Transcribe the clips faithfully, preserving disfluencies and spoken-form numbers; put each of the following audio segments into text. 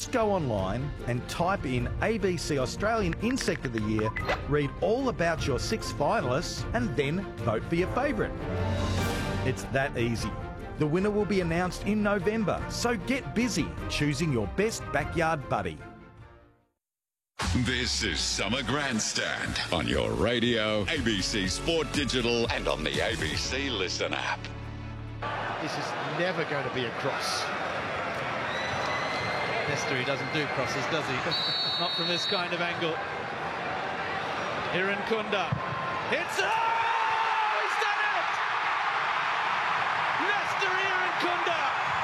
Just go online and type in A B C Australian Insect of the Year, read all about your six finalists, and then vote for your favourite. It's that easy. The winner will be announced in November, so get busy choosing your best backyard buddy. This is Summer Grandstand on your radio, A B C Sport Digital, and on the A B C Listen app. This is never going to be a cross. Nesta, he doesn't do crosses, does he? Not from this kind of angle. Irankunda hits it! Oh, he's done it! Nesta Irankunda!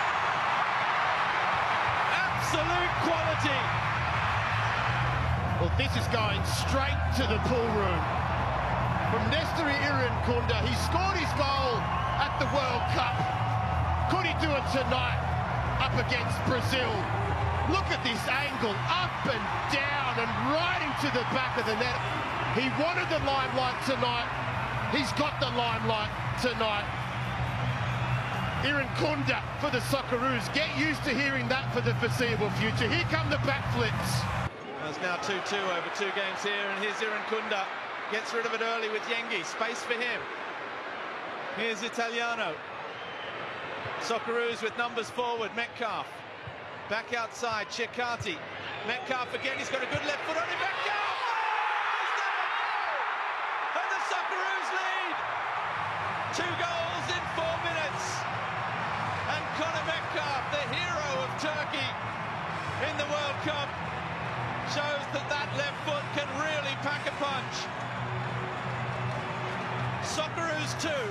Absolute quality! Well, this is going straight to the pool room. From Nesta Irankunda, he scored his goal at the World Cup. Could he do it tonight up against Brazil? Look at this angle, up and down and right into the back of the net. He wanted the limelight tonight. He's got the limelight tonight. Irankunda for the Socceroos. Get used to hearing that for the foreseeable future. Here come the backflips. There's now two two over two games here, and here's Irankunda. Gets rid of it early with Yengi. Space for him. Here's Italiano. Socceroos with numbers forward. Metcalf. Back outside, Chikati. Metcalf again, he's got a good left foot on him. Metcalf! Oh, and the Socceroos lead! Two goals in four minutes. And Conor Metcalf, the hero of Turkey in the World Cup, shows that that left foot can really pack a punch. Socceroos two,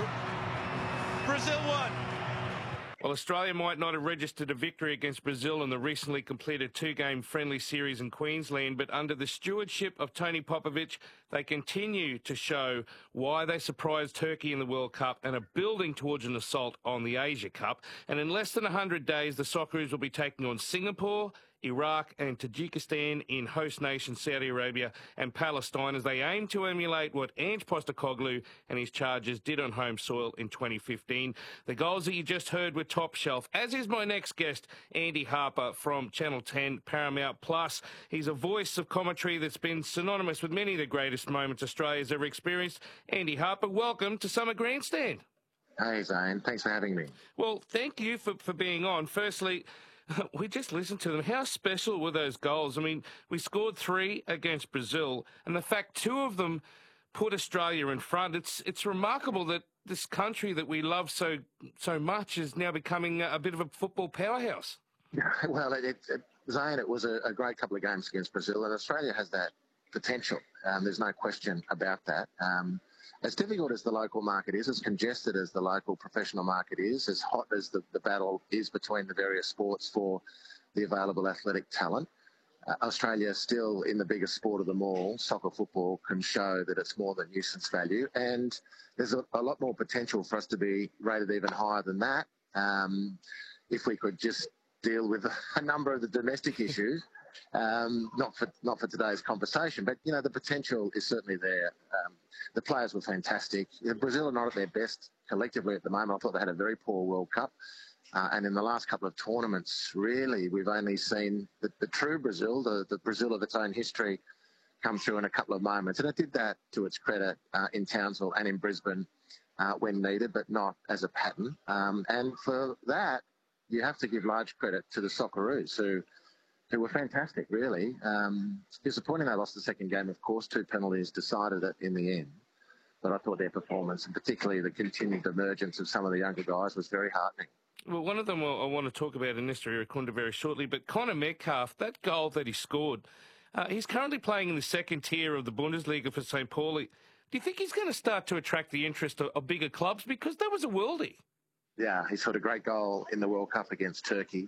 Brazil one. Well, Australia might not have registered a victory against Brazil in the recently completed two-game friendly series in Queensland, but under the stewardship of Tony Popovich, they continue to show why they surprised Turkey in the World Cup and are building towards an assault on the Asia Cup. And in less than one hundred days, the Socceroos will be taking on Singapore, Iraq and Tajikistan in host nation Saudi Arabia and Palestine as they aim to emulate what Ange Postecoglou and his Chargers did on home soil in twenty fifteen. The goals that you just heard were top shelf, as is my next guest, Andy Harper from Channel ten Paramount Plus. He's a voice of commentary that's been synonymous with many of the greatest moments Australia's ever experienced. Andy Harper, welcome to Summer Grandstand. Hey, Zane. Thanks for having me. Well, thank you for, for being on. Firstly, we just listened to them. How special were those goals? I mean, we scored three against Brazil, and the fact two of them put Australia in front, it's it's remarkable that this country that we love so so much is now becoming a bit of a football powerhouse. Well, it, it, it, Zane, it was a, a great couple of games against Brazil, and Australia has that potential. Um, there's no question about that. Um, As difficult as the local market is, as congested as the local professional market is, as hot as the, the battle is between the various sports for the available athletic talent, uh, Australia still in the biggest sport of them all, soccer football, can show that it's more than nuisance value. And there's a, a lot more potential for us to be rated even higher than that um, if we could just deal with a number of the domestic issues. Um, not for not for today's conversation, but, you know, the potential is certainly there. Um, the players were fantastic. Brazil are not at their best collectively at the moment. I thought they had a very poor World Cup. Uh, and in the last couple of tournaments, really, we've only seen the, the true Brazil, the, the Brazil of its own history, come through in a couple of moments. And it did that to its credit uh, in Townsville and in Brisbane uh, when needed, but not as a pattern. Um, and for that, you have to give large credit to the Socceroos, who who were fantastic, really. Um, disappointing they lost the second game, of course. Two penalties decided it in the end. But I thought their performance, and particularly the continued emergence of some of the younger guys, was very heartening. Well, one of them I want to talk about in Nesta Irankunda very shortly, but Conor Metcalf, that goal that he scored, uh, he's currently playing in the second tier of the Bundesliga for Saint Pauli. Do you think he's going to start to attract the interest of, of bigger clubs? Because that was a worldie. Yeah, he scored a great goal in the World Cup against Turkey.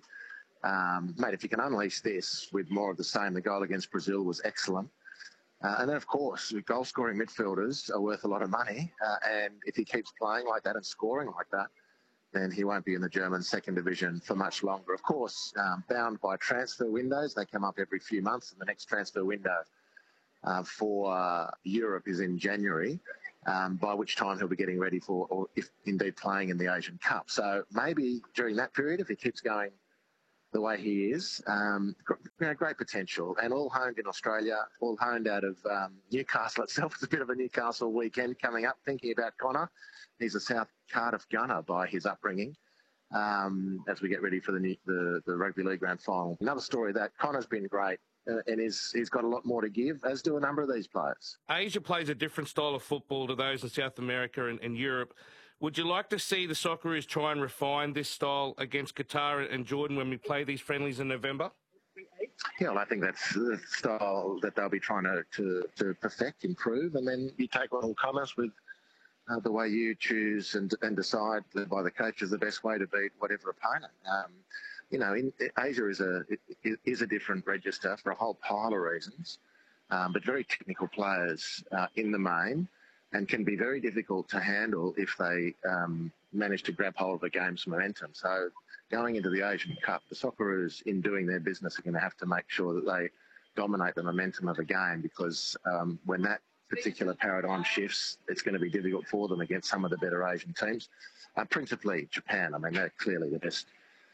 Um, mate, if you can unleash this with more of the same, the goal against Brazil was excellent. Uh, and then, of course, goal-scoring midfielders are worth a lot of money. Uh, and if he keeps playing like that and scoring like that, then he won't be in the German second division for much longer. Of course, um, bound by transfer windows. They come up every few months, and the next transfer window uh, for uh, Europe is in January, um, by which time he'll be getting ready for, or if indeed playing in the Asian Cup. So maybe during that period, if he keeps going the way he is. Um, you know, great potential, and all honed in Australia, all honed out of um, Newcastle itself. It's a bit of a Newcastle weekend coming up. Thinking about Connor, he's a South Cardiff gunner by his upbringing. Um, as we get ready for the, new, the the rugby league grand final, another story that Connor's been great. Uh, and he's, he's got a lot more to give, as do a number of these players. Asia plays a different style of football to those in South America and, and Europe. Would you like to see the Socceroos try and refine this style against Qatar and Jordan when we play these friendlies in November? Yeah, well, I think that's the style that they'll be trying to, to, to perfect, improve, and then you take on all comers with uh, the way you choose and, and decide by the coaches the best way to beat whatever opponent. Um, You know, in, Asia is a is a different register for a whole pile of reasons, um, but very technical players uh, in the main, and can be very difficult to handle if they um, manage to grab hold of the game's momentum. So going into the Asian Cup, the Socceroos, in doing their business, are going to have to make sure that they dominate the momentum of the game, because um, when that particular paradigm shifts, it's going to be difficult for them against some of the better Asian teams, uh, principally Japan. I mean, they're clearly the best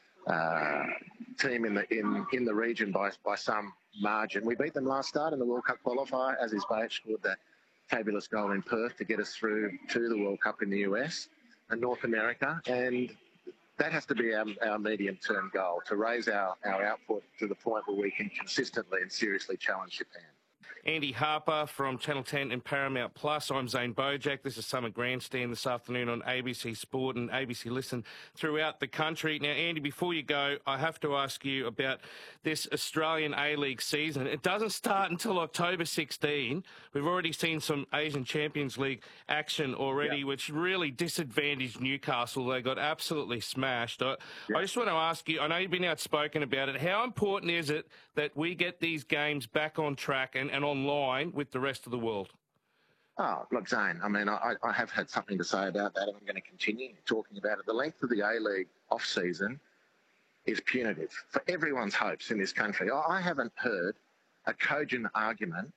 Uh, team in the in, in the region by by some margin. We beat them last start in the World Cup qualifier, as is Baich scored that fabulous goal in Perth to get us through to the World Cup in the U S and North America, and that has to be our, our medium-term goal, to raise our, our output to the point where we can consistently and seriously challenge Japan. Andy Harper from Channel ten and Paramount Plus. I'm Zane Bojack. This is Summit Grandstand this afternoon on A B C Sport and A B C Listen throughout the country. Now, Andy, before you go, I have to ask you about this Australian A-League season. It doesn't start until October sixteenth. We've already seen some Asian Champions League action already, yeah. which really disadvantaged Newcastle. They got absolutely smashed. I, yeah. I just want to ask you, I know you've been outspoken about it. How important is it that we get these games back on track and, and online with the rest of the world? Oh, look, Zane, I mean, I, I have had something to say about that, and I'm going to continue talking about it. The length of the A-League off-season is punitive for everyone's hopes in this country. I haven't heard a cogent argument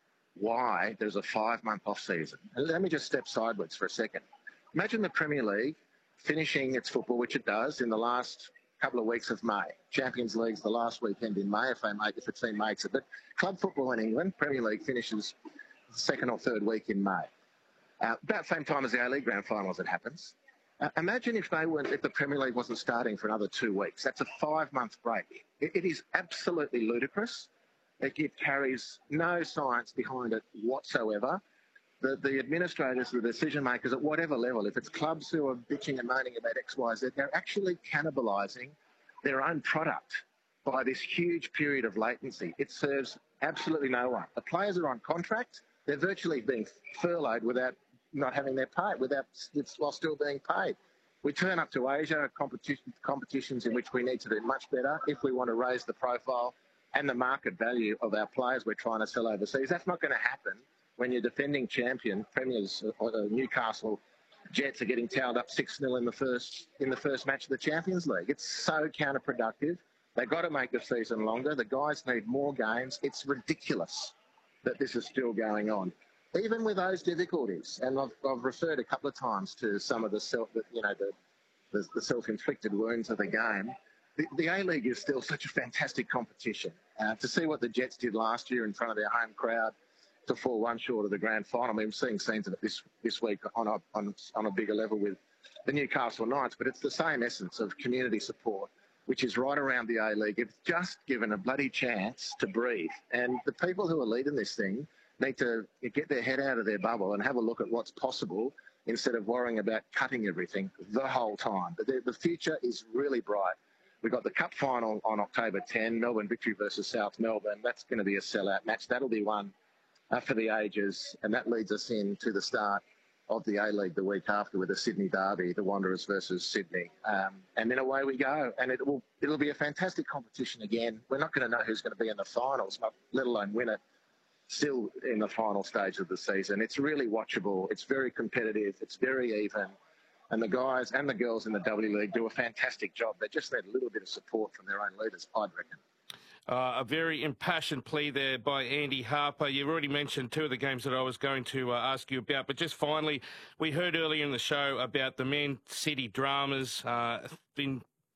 why there's a five-month off-season. Let me just step sideways for a second. Imagine the Premier League finishing its football, which it does, in the last couple of weeks of May. Champions League's the last weekend in May, if they make, if a team makes it. But club football in England, Premier League, finishes the second or third week in May. Uh, about the same time as the A-League grand final as it happens. Uh, imagine if they weren't, if the Premier League wasn't starting for another two weeks. That's a five-month break. It, it is absolutely ludicrous. It, it carries no science behind it whatsoever. The, the administrators, the decision makers at whatever level, if it's clubs who are bitching and moaning about X, Y, Z, they're actually cannibalising their own product by this huge period of latency. It serves absolutely no one. The players are on contract. They're virtually being furloughed without not having their pay, without while still being paid. We turn up to Asia, competition, competitions in which we need to do much better if we want to raise the profile and the market value of our players we're trying to sell overseas. That's not going to happen when you're defending champion, Premiers, uh, Newcastle Jets are getting towed up six nil in the first in the first match of the Champions League. It's so counterproductive. They've got to make the season longer. The guys need more games. It's ridiculous that this is still going on, even with those difficulties. And I've, I've referred a couple of times to some of the self, you know, the, the, the self-inflicted wounds of the game. The, the A-League is still such a fantastic competition. Uh, to see what the Jets did last year in front of their home crowd, to fall one short of the grand final. I mean, I'm seeing scenes of it this this week on a on, on a bigger level with the Newcastle Knights, but it's the same essence of community support, which is right around the A-League. It's just given a bloody chance to breathe. And the people who are leading this thing need to get their head out of their bubble and have a look at what's possible instead of worrying about cutting everything the whole time. But the, the future is really bright. We've got the Cup final on October tenth, Melbourne Victory versus South Melbourne. That's going to be a sellout match. That'll be one Uh, for the ages, and that leads us into the start of the A-League the week after with the Sydney Derby, the Wanderers versus Sydney, um, and then away we go. And it will it'll be a fantastic competition again. We're not going to know who's going to be in the finals, not, let alone win it, still in the final stage of the season. It's really watchable. It's very competitive. It's very even. And the guys and the girls in the W League do a fantastic job. They just need a little bit of support from their own leaders, I'd reckon. Uh, a very impassioned plea there by Andy Harper. You've already mentioned two of the games that I was going to uh, ask you about. But just finally, we heard earlier in the show about the Man City dramas. Uh, been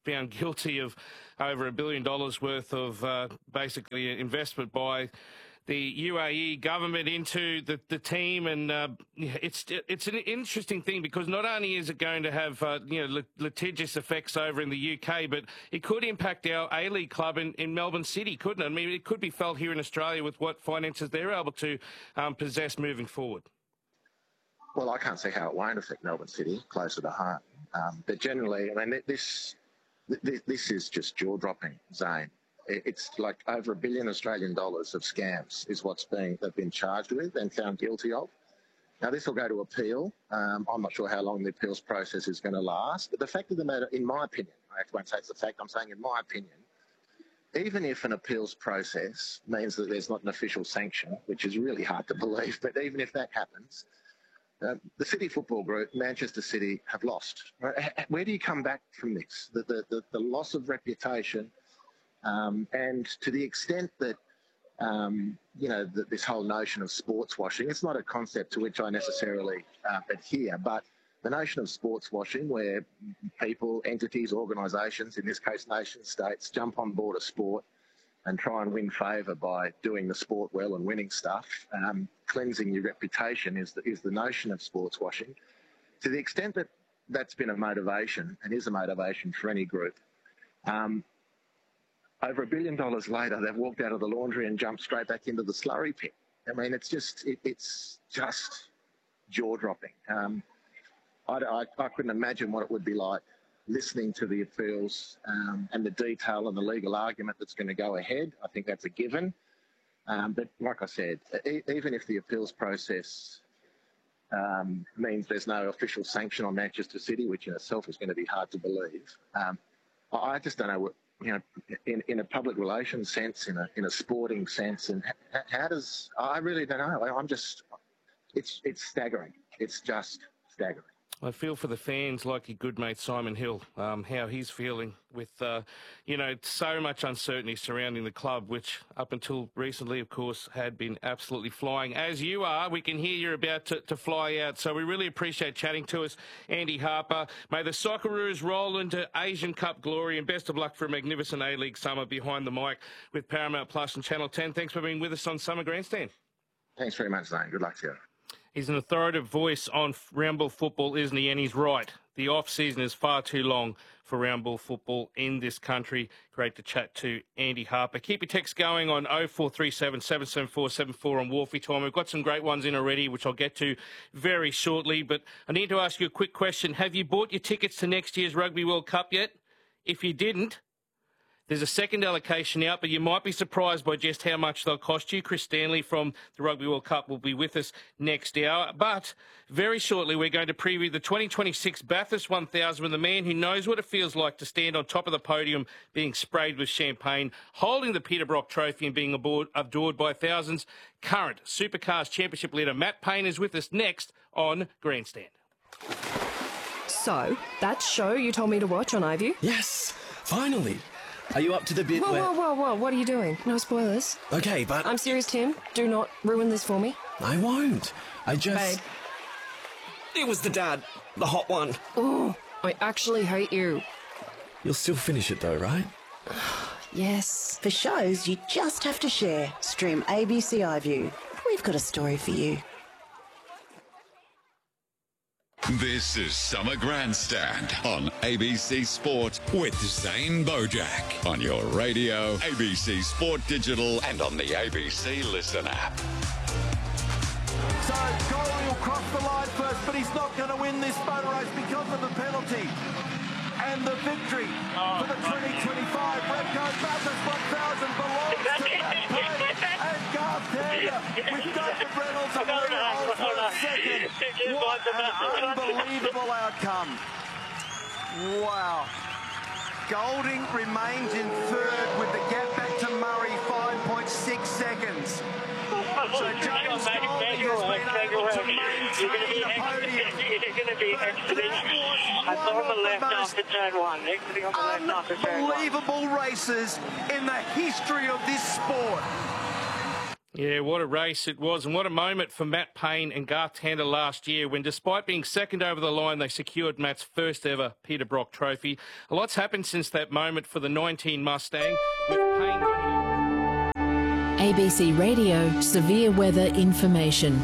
found guilty of over a billion dollars worth of uh, basically investment by the U A E government into the, the team, and uh, it's it's an interesting thing because not only is it going to have uh, you know litigious effects over in the U K, but it could impact our A-League club in, in Melbourne City, couldn't it? I mean, it could be felt here in Australia with what finances they're able to um, possess moving forward. Well, I can't see how it won't affect Melbourne City, closer to home. Um, but generally, I mean, this this, this is just jaw-dropping, Zane. It's like over a billion Australian dollars of scams is what's being they've been charged with and found guilty of. Now, this will go to appeal. Um, I'm not sure how long the appeals process is going to last. But the fact of the matter, in my opinion, I won't say it's the fact, I'm saying in my opinion, even if an appeals process means that there's not an official sanction, which is really hard to believe, but even if that happens, uh, the City Football Group, Manchester City, have lost. Where do you come back from this? The, the, the, the loss of reputation. Um, and to the extent that, um, you know, the, this whole notion of sports washing, it's not a concept to which I necessarily uh, adhere, but the notion of sports washing where people, entities, organisations, in this case nation states, jump on board a sport and try and win favour by doing the sport well and winning stuff, um, cleansing your reputation is the, is the notion of sports washing. To the extent that that's been a motivation and is a motivation for any group, um, over a billion dollars later, they've walked out of the laundry and jumped straight back into the slurry pit. I mean, it's just, it, it's just jaw-dropping. Um, I, I, I couldn't imagine what it would be like listening to the appeals um, and the detail and the legal argument that's going to go ahead. I think that's a given. Um, but like I said, e- even if the appeals process um, means there's no official sanction on Manchester City, which in itself is going to be hard to believe, um, I just don't know what, you know, in, in a public relations sense, in a in a sporting sense, and h- how does, I really don't know. I'm just, it's it's staggering. It's just staggering. I feel for the fans like your good mate Simon Hill, um, how he's feeling with, uh, you know, so much uncertainty surrounding the club, which up until recently, of course, had been absolutely flying. As you are, we can hear you're about to, to fly out. So we really appreciate chatting to us, Andy Harper. May the Socceroos roll into Asian Cup glory, and best of luck for a magnificent A-League summer behind the mic with Paramount Plus and Channel ten. Thanks for being with us on Summer Grandstand. Thanks very much, Zane. Good luck to you. He's an authoritative voice on round ball football, isn't he? And he's right. The off-season is far too long for round ball football in this country. Great to chat to Andy Harper. Keep your text going on oh four three seven, seven seven four, seven four on Wharfie time. We've got some great ones in already, which I'll get to very shortly. But I need to ask you a quick question. Have you bought your tickets to next year's Rugby World Cup yet? If you didn't, there's a second allocation out, but you might be surprised by just how much they'll cost you. Chris Stanley from the Rugby World Cup will be with us next hour. But very shortly, we're going to preview the twenty twenty-six Bathurst one thousand with the man who knows what it feels like to stand on top of the podium being sprayed with champagne, holding the Peter Brock Trophy and being aboard, adored by thousands. Current Supercars Championship leader Matt Payne is with us next on Grandstand. So, that show you told me to watch on iView? Yes, finally. Are you up to the bit whoa, where... Whoa, whoa, whoa, what are you doing? No spoilers. Okay, but... I'm serious, Tim. Do not ruin this for me. I won't. I just... Babe. It was the dad. The hot one. Oh, I actually hate you. You'll still finish it though, right? Yes. For shows you just have to share, stream A B C iView. We've got a story for you. This is Summer Grandstand on A B C Sport with Zane Bojack on your radio, A B C Sport Digital, and on the A B C Listen app. So Goley will cross the line first, but he's not going to win this motor race because of the penalty. And the victory oh, for the twenty twenty-five Repco Bathurst one thousand belongs to Matt Payne and Garth Tander with David Reynolds and Lee Holdsworth second. What an unbelievable outcome. Wow. Golding remains in third with the gap back to Murray, five point six seconds. So James Golding has been able to maintain the podium. You're going to be exiting on the left after turn one. Exiting on the left after turn one. Unbelievable races in the history of this sport. Yeah, what a race it was, and what a moment for Matt Payne and Garth Tander last year when, despite being second over the line, they secured Matt's first ever Peter Brock Trophy. A lot's happened since that moment for the nineteen Mustang, with Payne... A B C Radio Severe Weather Information.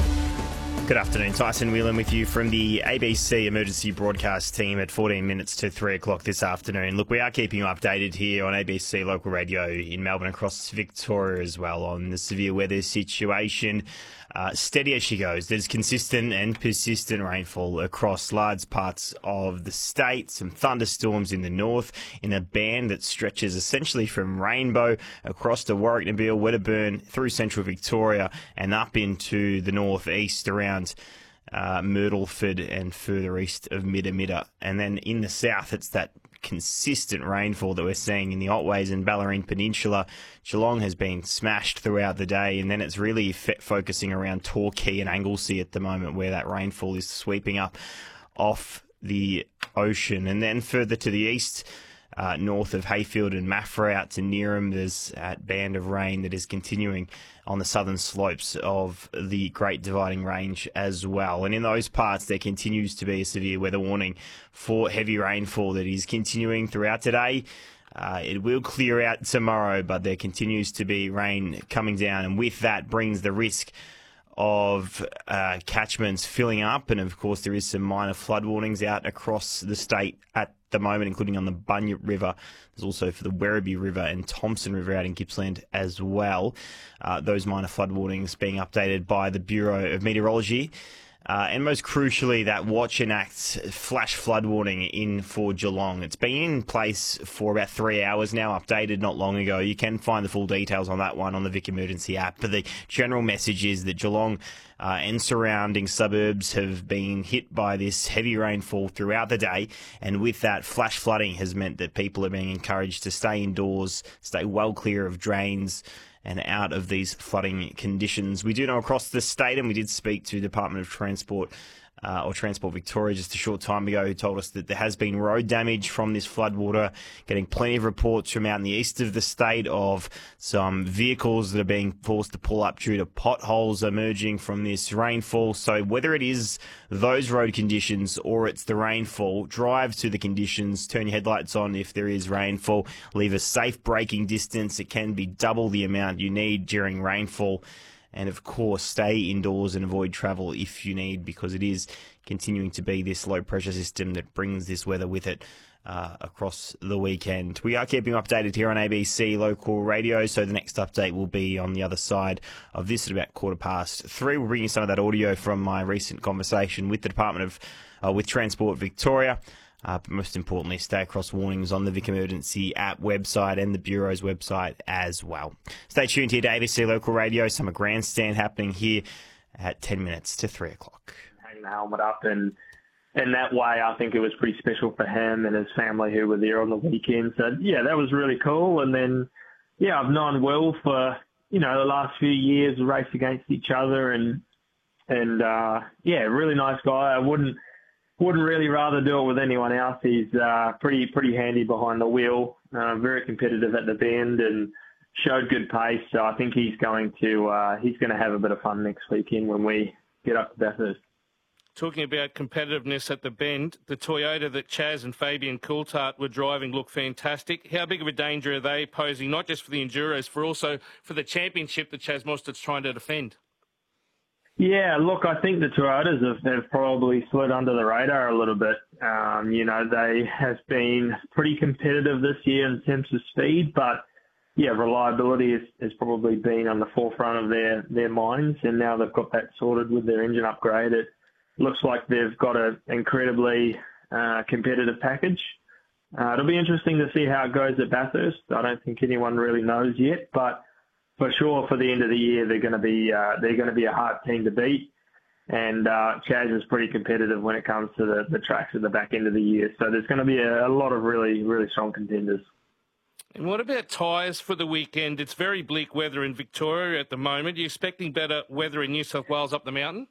Good afternoon, Tyson Whelan with you from the A B C Emergency Broadcast team at fourteen minutes to three o'clock this afternoon. Look, we are keeping you updated here on A B C Local Radio in Melbourne, across Victoria as well, on the severe weather situation. Uh, steady as she goes. There's consistent and persistent rainfall across large parts of the state. Some thunderstorms in the north in a band that stretches essentially from Rainbow across to Warwick, Nabil, Wedderburn, through central Victoria and up into the northeast around uh, Myrtleford and further east of Midda-Midda. And then in the south, it's that consistent rainfall that we're seeing in the Otways and Ballerine Peninsula. Geelong has been smashed throughout the day, and then it's really f- focusing around Torquay and Anglesea at the moment, where that rainfall is sweeping up off the ocean. And then further to the east, uh, north of Hayfield and Maffra out to Neerim, there's that band of rain that is continuing on the southern slopes of the Great Dividing Range as well. And in those parts, there continues to be a severe weather warning for heavy rainfall that is continuing throughout today. Uh, it will clear out tomorrow, but there continues to be rain coming down, and with that brings the risk of uh, catchments filling up. And of course, there is some minor flood warnings out across the state at the moment, including on the Bunyip River. There's also for the Werribee River and Thompson River out in Gippsland as well. Uh, those minor flood warnings being updated by the Bureau of Meteorology. Uh, and most crucially, that Watch and Act flash flood warning in for Geelong. It's been in place for about three hours now, updated not long ago. You can find the full details on that one on the Vic Emergency app. But the general message is that Geelong uh, and surrounding suburbs have been hit by this heavy rainfall throughout the day. And with that, flash flooding has meant that people are being encouraged to stay indoors, stay well clear of drains and out of these flooding conditions. We do know across the state, and we did speak to the Department of Transport uh, or Transport Victoria just a short time ago, who told us that there has been road damage from this floodwater, getting plenty of reports from out in the east of the state of some vehicles that are being forced to pull up due to potholes emerging from this rainfall. So whether it is those road conditions or it's the rainfall, drive to the conditions, turn your headlights on if there is rainfall, leave a safe braking distance. It can be double the amount you need during rainfall. And, of course, stay indoors and avoid travel if you need, because it is continuing to be this low-pressure system that brings this weather with it uh, across the weekend. We are keeping you updated here on A B C Local Radio, so the next update will be on the other side of this at about quarter past three. We'll bring you some of that audio from my recent conversation with the Department of uh, with Transport Victoria. Uh, but most importantly, stay across warnings on the Vic Emergency app website and the Bureau's website as well. Stay tuned here to A B C Local Radio. Summer Grandstand happening here at ten minutes to three o'clock. Hang the helmet up, and in that way, I think it was pretty special for him and his family who were there on the weekend. So, yeah, that was really cool. And then, yeah, I've known Will for, you know, the last few years, raced against each other, and, and uh, yeah, really nice guy. I wouldn't, Wouldn't really rather do it with anyone else. He's uh, pretty pretty handy behind the wheel, uh, very competitive at the bend, and showed good pace. So I think he's going to uh, he's going to have a bit of fun next weekend when we get up to Bathurst. Talking about competitiveness at the bend, the Toyota that Chaz and Fabian Coulthard were driving looked fantastic. How big of a danger are they posing, not just for the Enduros, for also for the championship that Chaz Mostert's trying to defend? Yeah, look, I think the Toyotas have, have probably slid under the radar a little bit. Um, you know, they have been pretty competitive this year in terms of speed, but yeah, reliability has, has probably been on the forefront of their, their minds, and now they've got that sorted with their engine upgrade. It looks like they've got an incredibly uh, competitive package. Uh, it'll be interesting to see how it goes at Bathurst. I don't think anyone really knows yet, but for sure, for the end of the year, they're going to be uh, they're going to be a hard team to beat, and uh, Chaz is pretty competitive when it comes to the, the tracks at the back end of the year. So there's going to be a, a lot of really really strong contenders. And what about tyres for the weekend? It's very bleak weather in Victoria at the moment. Are you expecting better weather in New South Wales up the mountain?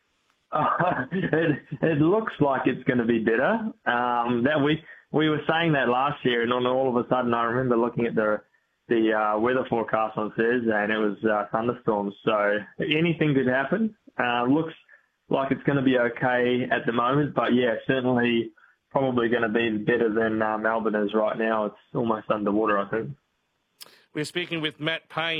Uh, it, it looks like it's going to be better. Um, that we we were saying that last year, and then all of a sudden, I remember looking at the the uh, weather forecast on Thursday, and it was uh, thunderstorms. So anything could happen. Uh, looks like it's going to be okay at the moment, but yeah, certainly probably going to be better than uh, Melbourne is right now. It's almost underwater, I think. We're speaking with Matt Payne.